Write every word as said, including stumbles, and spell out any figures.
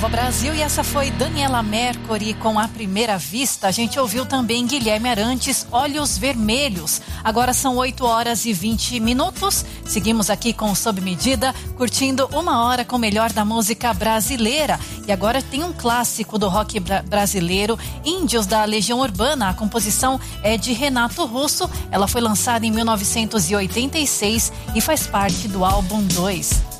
Nova Brasil, e essa foi Daniela Mercury com A Primeira Vista. A gente ouviu também Guilherme Arantes, Olhos Vermelhos. Agora são oito horas e vinte minutos. Seguimos aqui com Sob Medida, curtindo uma hora com o melhor da música brasileira. E agora tem um clássico do rock bra- brasileiro, Índios da Legião Urbana. A composição é de Renato Russo. Ela foi lançada em mil novecentos e oitenta e seis e faz parte do álbum dois.